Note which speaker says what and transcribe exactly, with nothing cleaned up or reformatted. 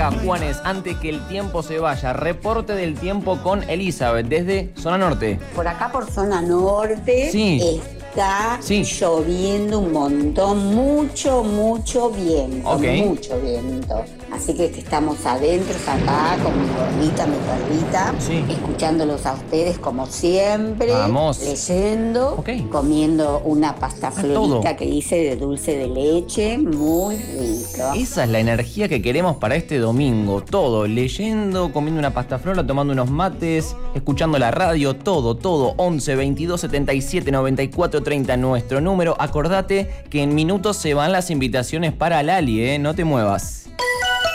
Speaker 1: acá, Juanes, antes que el tiempo se vaya. Reporte del tiempo con Elizabeth desde Zona Norte.
Speaker 2: Por acá, por Zona Norte,
Speaker 1: sí.
Speaker 2: está
Speaker 1: sí.
Speaker 2: lloviendo un montón, mucho, mucho viento,
Speaker 1: okay.
Speaker 2: mucho viento. Así que estamos adentro, acá, con mi gordita, mi perrita,
Speaker 1: sí.
Speaker 2: escuchándolos a ustedes como siempre.
Speaker 1: Vamos.
Speaker 2: Leyendo,
Speaker 1: okay.
Speaker 2: comiendo una pasta florita que hice de dulce de leche, muy rico.
Speaker 1: Esa es la energía que queremos para este domingo. Todo, leyendo, comiendo una pasta flora, tomando unos mates, escuchando la radio, todo, todo. once, veintidós, setenta y siete, noventa y cuatro, treinta, nuestro número. Acordate que en minutos se van las invitaciones para Lali, ¿eh? No te muevas.